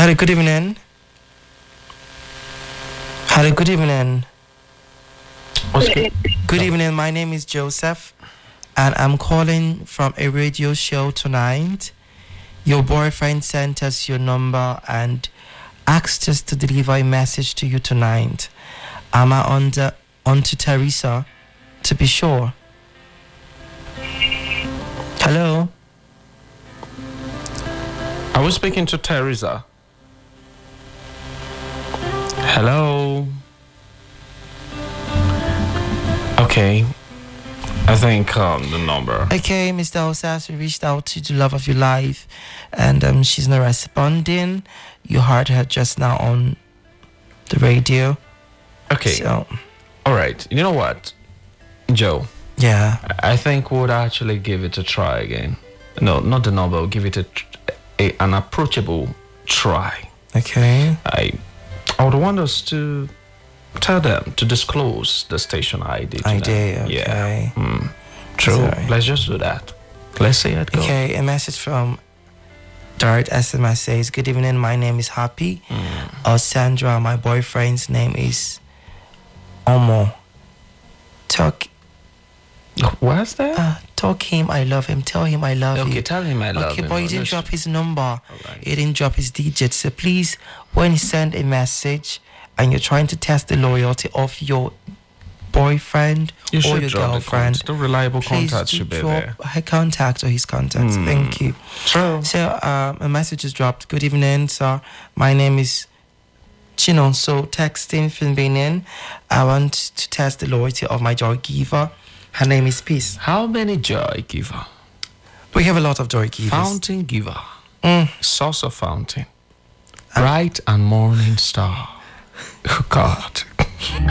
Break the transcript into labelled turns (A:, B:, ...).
A: Hello, good evening. Hello, good evening.
B: What's good?
A: Good evening. My name is Joseph, and I'm calling from a radio show tonight. Your boyfriend sent us your number and asked us to deliver a message to you tonight. Am I on to Teresa, to be sure? Hello?
B: Are we speaking to Teresa? Hello? Okay. I think the number.
A: Okay, Mr. Osas, we reached out to the love of your life, and she's not responding. You heard her just now on the radio.
B: Okay.
A: So,
B: All right. You know what, Joe?
A: yeah.
B: I think we'll actually give it a try again. No, not the number. We'll give it an approachable try.
A: Okay.
B: I would want us to tell them to disclose the station ID. to
A: ID,
B: them.
A: okay.
B: Yeah. True.
A: Sorry.
B: Let's just do that. Let's see it go.
A: Okay, a message from Dart SMS says, good evening, my name is Happy. Sandra, my boyfriend's name is Omo.
B: What's that?
A: Talk him, I love him. Tell him I love
B: Okay,
A: you.
B: tell him I love him.
A: Okay, but he didn't drop his number.
B: Alright.
A: He didn't drop his digits. So please, when you send a message and you're trying to test the loyalty of your boyfriend
B: You
A: or
B: should
A: your
B: drop
A: girlfriend,
B: the reliable
A: please
B: contact
A: do
B: should be
A: drop
B: there.
A: her contact or his contact. Thank you.
B: True.
A: So a message is dropped. Good evening, sir. My name is Chinon. So texting Finbinin. I want to test the loyalty of my joy giver. Her name is Peace.
B: How many joy giver?
A: We have a lot of joy givers.
B: Fountain giver. Source of fountain.
A: Um,
B: Bright and morning star. Oh God.